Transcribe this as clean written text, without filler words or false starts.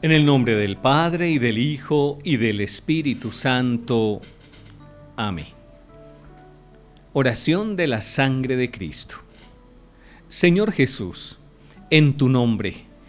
En el nombre del Padre, y del Hijo, y del Espíritu Santo. Amén. Oración de la sangre de Cristo. Señor Jesús, en tu nombre